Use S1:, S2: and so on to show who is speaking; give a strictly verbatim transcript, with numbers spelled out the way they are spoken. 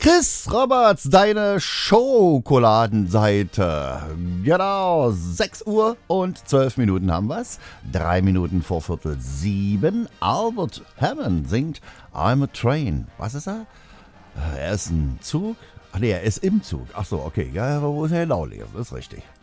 S1: Chris Roberts, deine Schokoladenseite. Genau, sechs Uhr und zwölf Minuten haben wir's. Drei Minuten vor Viertel sieben. Albert Hammond singt I'm a Train. Was ist er? Er ist ein Zug. Ach nee, er ist im Zug. Ach so, okay. Ja, wo ist er genau lesen? Ist richtig.